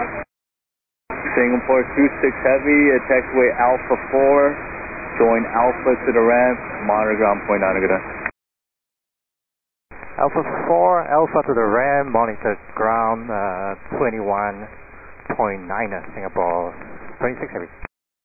Singapore 26 Heavy, taxiway Alpha 4, join Alpha to the ramp, monitor ground point 9, good day. Alpha 4, Alpha to the ramp, monitor ground 21.9, Singapore 26 Heavy.